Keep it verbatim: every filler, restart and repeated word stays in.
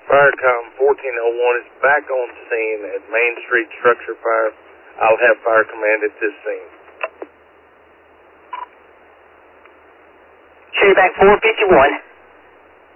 Firecom fourteen oh one is back on scene at Main Street Structure Fire. I'll have Fire Command at this scene. Cherry Bank four fifty-one.